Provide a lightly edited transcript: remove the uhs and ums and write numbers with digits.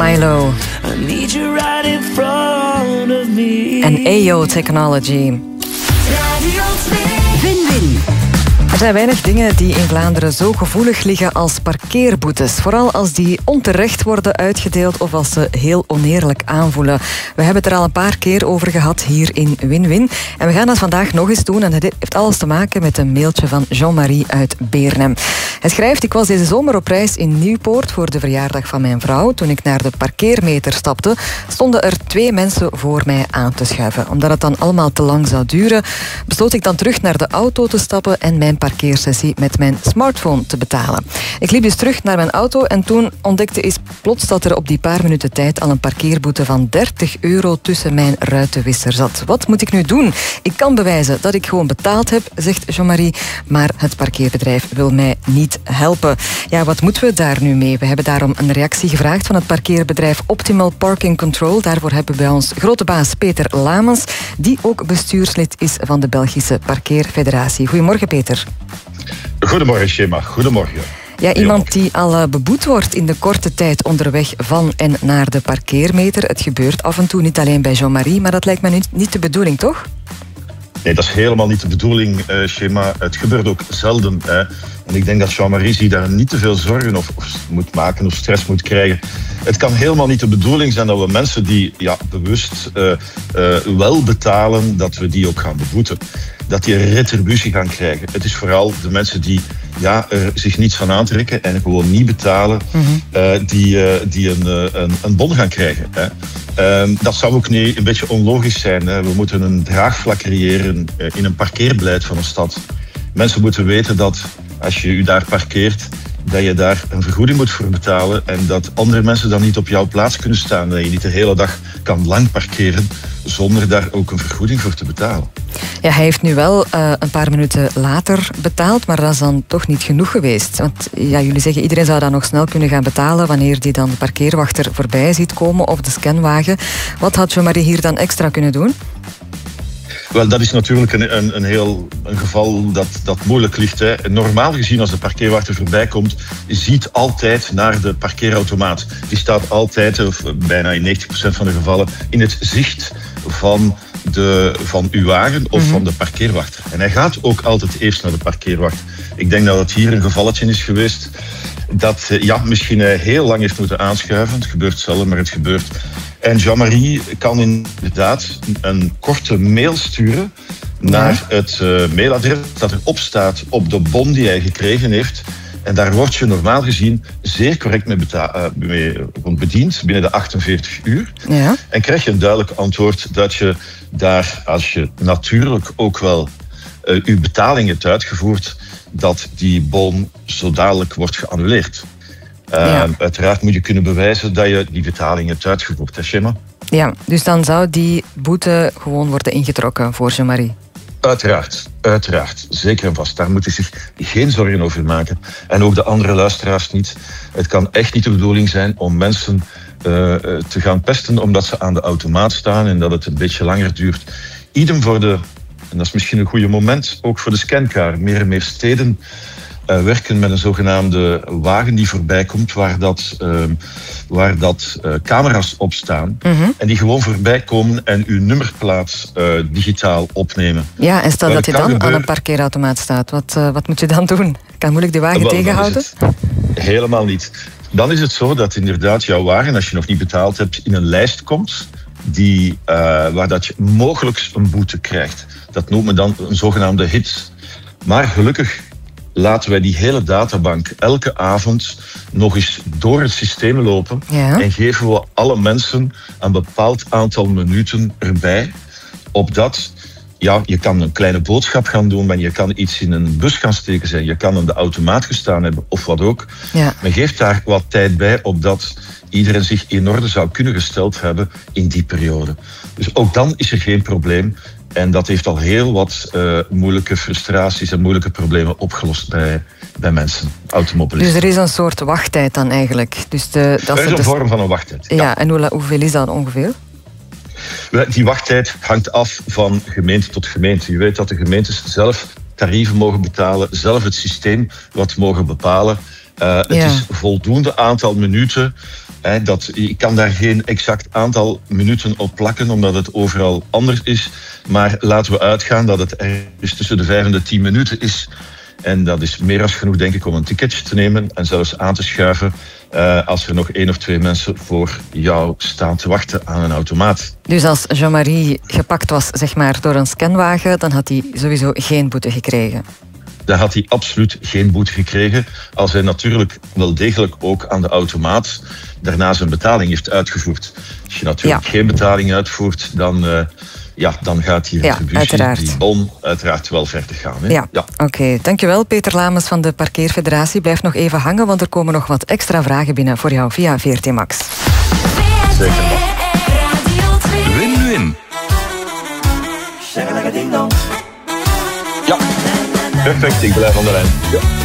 Milo. I need you right in front of me. En AO Technology. Radio 2. Win-win. Er zijn weinig dingen die in Vlaanderen zo gevoelig liggen als parkeerboetes. Vooral als die onterecht worden uitgedeeld of als ze heel oneerlijk aanvoelen. We hebben het er al een paar keer over gehad hier in Win-Win. En we gaan dat vandaag nog eens doen. En het heeft alles te maken met een mailtje van Jean-Marie uit Beernem. Hij schrijft: ik was deze zomer op reis in Nieuwpoort voor de verjaardag van mijn vrouw. Toen ik naar de parkeermeter stapte, stonden er 2 mensen voor mij aan te schuiven. Omdat het dan allemaal te lang zou duren, besloot ik dan terug naar de auto te stappen en mijn parkeersessie met mijn smartphone te betalen. Ik liep dus terug naar mijn auto en toen ontdekte ik plots dat er op die paar minuten tijd al een parkeerboete van €30 tussen mijn ruitenwisser zat. Wat moet ik nu doen? Ik kan bewijzen dat ik gewoon betaald heb, zegt Jean-Marie, maar het parkeerbedrijf wil mij niet helpen. Ja, wat moeten we daar nu mee? We hebben daarom een reactie gevraagd van het parkeerbedrijf Optimal Parking Control. Daarvoor hebben we bij ons grote baas Peter Lamens, die ook bestuurslid is van de Belgische Parkeerfederatie. Goedemorgen, Peter. Goedemorgen, Shema. Goedemorgen. Ja, iemand die al beboet wordt in de korte tijd onderweg van en naar de parkeermeter. Het gebeurt af en toe, niet alleen bij Jean-Marie, maar dat lijkt me niet de bedoeling, toch? Nee, dat is helemaal niet de bedoeling, Shema. Het gebeurt ook zelden. Hè. En ik denk dat Jean-Marie zich daar niet te veel zorgen of moet maken of stress moet krijgen. Het kan helemaal niet de bedoeling zijn dat we mensen die bewust wel betalen, dat we die ook gaan beboeten. Dat die een retributie gaan krijgen. Het is vooral de mensen die er zich niets van aantrekken en gewoon niet betalen, die een bon gaan krijgen. Hè. Dat zou ook een beetje onlogisch zijn. Hè. We moeten een draagvlak creëren in een parkeerbeleid van een stad. Mensen moeten weten dat als je daar parkeert, dat je daar een vergoeding moet voor betalen en dat andere mensen dan niet op jouw plaats kunnen staan. Dat je niet de hele dag kan lang parkeren zonder daar ook een vergoeding voor te betalen. Ja, hij heeft nu wel een paar minuten later betaald, maar dat is dan toch niet genoeg geweest. Want jullie zeggen iedereen zou dan nog snel kunnen gaan betalen wanneer die dan de parkeerwachter voorbij ziet komen of de scanwagen. Wat had Jean-Marie hier dan extra kunnen doen? Wel, dat is natuurlijk een geval dat moeilijk ligt. Hè. Normaal gezien, als de parkeerwachter voorbij komt, ziet altijd naar de parkeerautomaat. Die staat altijd, of bijna in 90% van de gevallen, in het zicht van uw wagen of van de parkeerwachter. En hij gaat ook altijd eerst naar de parkeerwachter. Ik denk dat het hier een gevalletje is geweest dat misschien hij heel lang heeft moeten aanschuiven. Het gebeurt zelden, maar het gebeurt. En Jean-Marie kan inderdaad een korte mail sturen naar het mailadres dat erop staat op de bon die hij gekregen heeft. En daar word je normaal gezien zeer correct mee bediend binnen de 48 uur. Ja. En krijg je een duidelijk antwoord dat je daar, als je natuurlijk ook wel uw betaling hebt uitgevoerd, dat die bon zo dadelijk wordt geannuleerd. Uiteraard moet je kunnen bewijzen dat je die betaling hebt uitgevoerd, hè, Shema? Ja, dus dan zou die boete gewoon worden ingetrokken voor Jean-Marie? Uiteraard. Zeker en vast. Daar moet hij zich geen zorgen over maken. En ook de andere luisteraars niet. Het kan echt niet de bedoeling zijn om mensen te gaan pesten omdat ze aan de automaat staan en dat het een beetje langer duurt. Idem voor en dat is misschien een goede moment, ook voor de scancar. Meer en meer steden werken met een zogenaamde wagen die voorbij komt, waar dat camera's op staan. En die gewoon voorbij komen en uw nummerplaat digitaal opnemen. Ja, en stel dat je dan aan een parkeerautomaat staat. Wat moet je dan doen? Kan moeilijk de wagen tegenhouden? Helemaal niet. Dan is het zo dat inderdaad jouw wagen, als je nog niet betaald hebt, in een lijst komt waar dat je mogelijk een boete krijgt. Dat noemt men dan een zogenaamde hit. Maar gelukkig laten wij die hele databank elke avond nog eens door het systeem lopen. Ja. En geven we alle mensen een bepaald aantal minuten erbij. Opdat je kan een kleine boodschap gaan doen, maar je kan iets in een bus gaan steken zijn. Je kan aan de automaat gestaan hebben of wat ook. Ja. Men geeft daar wat tijd bij, opdat iedereen zich in orde zou kunnen gesteld hebben in die periode. Dus ook dan is er geen probleem. En dat heeft al heel wat moeilijke frustraties en moeilijke problemen opgelost bij mensen, automobilisten. Dus er is een soort wachttijd dan eigenlijk? Dus dat is een vorm van een wachttijd. Ja, en hoeveel is dat ongeveer? Die wachttijd hangt af van gemeente tot gemeente. Je weet dat de gemeentes zelf tarieven mogen betalen, zelf het systeem wat mogen bepalen. Het is voldoende aantal minuten Ik kan daar geen exact aantal minuten op plakken, omdat het overal anders is. Maar laten we uitgaan dat het ergens tussen de 5 en de 10 minuten is. En dat is meer dan genoeg, denk ik, om een ticketje te nemen en zelfs aan te schuiven als er nog 1 of 2 mensen voor jou staan te wachten aan een automaat. Dus als Jean-Marie gepakt was, zeg maar, door een scanwagen, dan had hij sowieso geen boete gekregen? Dan had hij absoluut geen boete gekregen. Als hij natuurlijk wel degelijk ook aan de automaat daarna zijn betaling heeft uitgevoerd. Als je natuurlijk geen betaling uitvoert, dan gaat die retributie, die bon, uiteraard wel verder gaan. Hè? Ja. Oké. Dankjewel Peter Lamens van de Parkeerfederatie. Blijf nog even hangen, want er komen nog wat extra vragen binnen voor jou via VRT Max. Zeker. Win-win. Ja, perfect. Ik blijf aan de lijn. Ja.